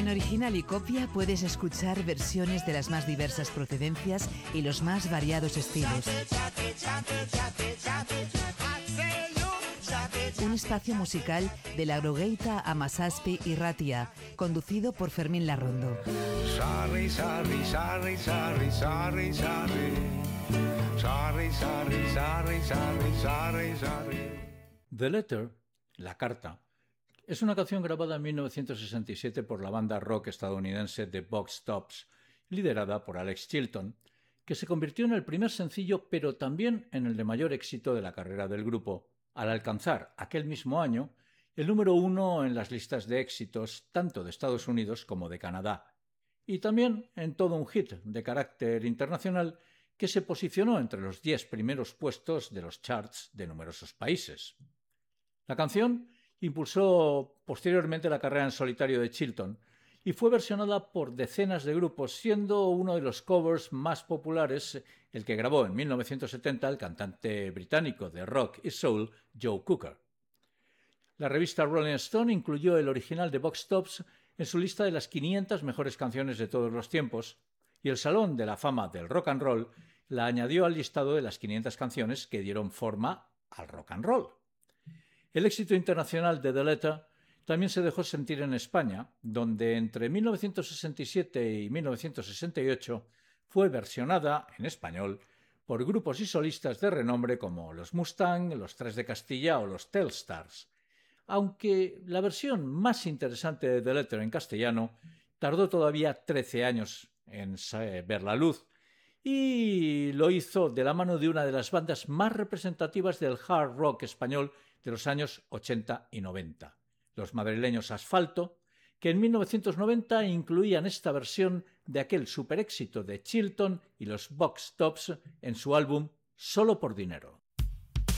En Original y Copia puedes escuchar versiones de las más diversas procedencias y los más variados estilos. Un espacio musical de la Grogueita Amasaspi y Ratia, conducido por Fermín Larrondo. Sarri, sarri, sarri, sarri, sarri, sarri. Sarri, sarri, sarri, sarri, sarri, sarri. The Letter, La Carta, es una canción grabada en 1967 por la banda rock estadounidense The Box Tops, liderada por Alex Chilton, que se convirtió en el primer sencillo, pero también en el de mayor éxito de la carrera del grupo, al alcanzar aquel mismo año el número 1 en las listas de éxitos tanto de Estados Unidos como de Canadá, y también en todo un hit de carácter internacional que se posicionó entre los 10 primeros puestos de los charts de numerosos países. La canción impulsó posteriormente la carrera en solitario de Chilton y fue versionada por decenas de grupos, siendo uno de los covers más populares el que grabó en 1970 el cantante británico de rock y soul Joe Cocker. La revista Rolling Stone incluyó el original de Box Tops en su lista de las 500 mejores canciones de todos los tiempos, y el Salón de la Fama del Rock and Roll la añadió al listado de las 500 canciones que dieron forma al rock and roll. El éxito internacional de The Letter también se dejó sentir en España, donde entre 1967 y 1968 fue versionada en español por grupos y solistas de renombre como los Mustang, los Tres de Castilla o los Telsstars, aunque la versión más interesante de The Letter en castellano tardó todavía 13 años en ver la luz, y lo hizo de la mano de una de las bandas más representativas del hard rock español de los años 80 y 90, los madrileños Asfalto, que en 1990 incluían esta versión de aquel superéxito de Chilton y los Box Tops en su álbum Solo por dinero.